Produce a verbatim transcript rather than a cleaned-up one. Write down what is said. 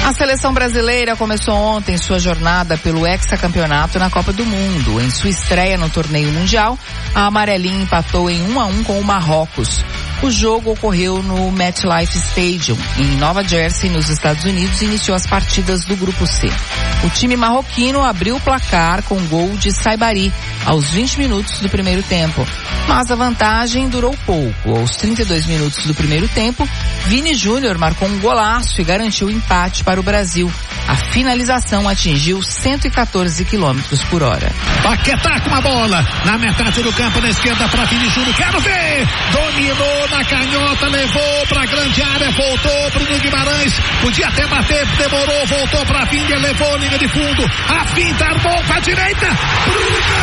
A seleção brasileira começou ontem sua jornada pelo hexacampeonato na Copa do Mundo. Em sua estreia no torneio mundial, a amarelinha empatou em um a um com o Marrocos. O jogo ocorreu no MetLife Stadium, em Nova Jersey, nos Estados Unidos, e iniciou as partidas do Grupo C. O time marroquino abriu o placar com gol de Saibari aos vinte minutos do primeiro tempo. Mas a vantagem durou pouco. Aos trinta e dois minutos do primeiro tempo, Vini Júnior marcou um golaço e garantiu o empate para o Brasil. A finalização atingiu cento e quatorze quilômetros por hora. Paquetá com a bola na metade do campo, na esquerda para Vini Júnior. Quero ver! Dominou na canhota, levou para a grande área, voltou para o Guimarães. Podia até bater, demorou, voltou para a Vini, levou linha de fundo. A finta armou para a direita.